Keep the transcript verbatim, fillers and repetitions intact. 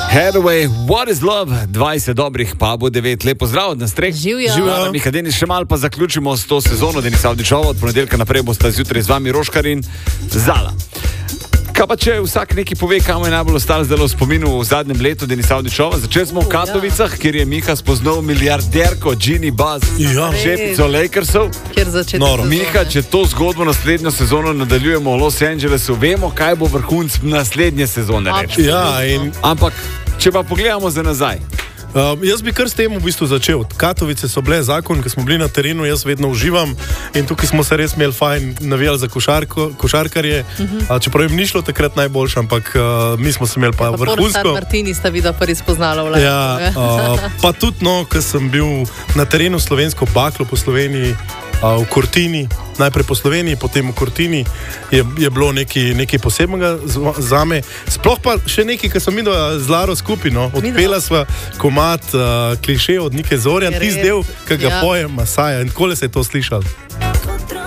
Hathaway, What is Love? dvajset dobrih, pa bo devet. Lepo zdrav od nas treh. Živjo. Živjo. Miha Denis, še malo pa zaključimo s to sezono. Denis Avdićova, od ponedeljka naprej bosta zjutraj z vami Roškar in Zala. Kaj pa če vsak neki pove, kam je najbolj ostalo zdaj v spominu v zadnjem letu Denis Avdićova? Začeli smo v Katovicah, kjer je Miha spoznal milijarderko Ginny Buzz, Ja. šefico Lakersov. Kjer začeti Noro. sezone. Miha, če to zgodbo naslednjo sezono nadaljujemo v Los Angelesu, vemo, kaj bo vrhunc naslednje sezone. Reč. Ja, in Ampak, če pa pogledamo za nazaj. Um, jaz bi kar s tem v bistvu začel. Katovice so bile zakon, ki smo bili na terenu, jaz vedno uživam in tukaj smo se res imeli fajn, navijali za košarko, košarkarje, uh-huh. čeprav jim ni šlo takrat najboljše, ampak uh, mi smo se imeli pa, pa vrhunsko. San Martini sta videla prvi spoznala v Lajku. Ja, uh, pa tudi, no, ko sem bil na terenu slovensko baklo po Sloveniji, uh, v Kortini, najprej po Sloveniji, potem v Kortini, je, je bilo nekaj, nekaj posebnega za me. Sploh pa še nekaj, kar sem videl z Laro skupaj, no. Odpela sva komat uh, kliše od Nike Zorjan, tisti del, ki ga Ja. poje Masaja. In kole se je to slišalo?